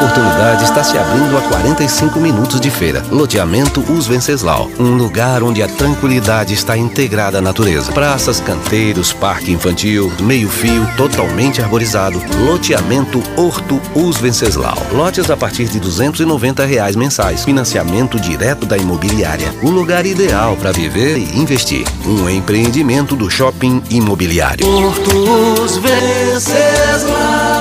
oportunidade está se abrindo a 45 minutos de feira. Loteamento Os Venceslau. Um lugar onde a tranquilidade está integrada à natureza. Praças, canteiros, parque infantil, meio-fio, totalmente arborizado. Loteamento Horto Os Venceslau. Lotes a partir de R$ 290 mensais. Financiamento direto da imobiliária. O lugar ideal para viver e investir. Um empreendimento do Shopping Imobiliário. Horto Os Venceslau.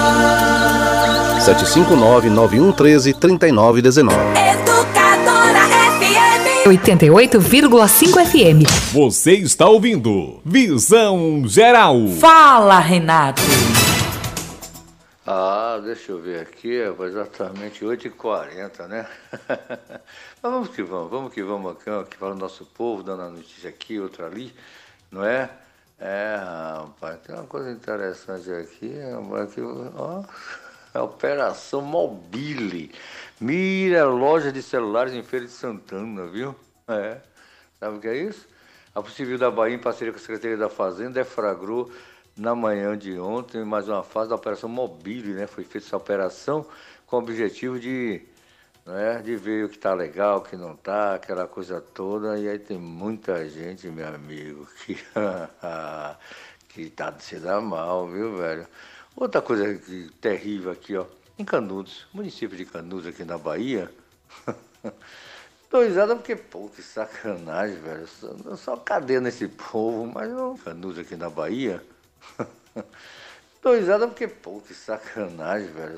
759-9113-3919. Educadora FM 88,5 FM. Você está ouvindo Visão Geral. Fala, Renato. Deixa eu ver aqui, exatamente 8h40, né? Mas vamos que vamos aqui para o nosso povo, dando a notícia aqui, outra ali, não é? Rapaz, tem uma coisa interessante aqui, ó, a Operação Mobile. Mira loja de celulares em Feira de Santana, viu? Sabe o que é isso? A Polícia Civil da Bahia, em parceria com a Secretaria da Fazenda, deflagrou na manhã de ontem mais uma fase da Operação Mobile, né? Foi feita essa operação com o objetivo de ver o que tá legal, o que não tá, aquela coisa toda. E aí tem muita gente, meu amigo, que tá se dá mal, viu, velho? Outra coisa terrível aqui, ó, em Canudos, município de Canudos aqui na Bahia. Doisada porque, pô, que sacanagem, velho. Só cadeia nesse povo, mas não. Canudos aqui na Bahia. Doisada porque, pô, que sacanagem, velho.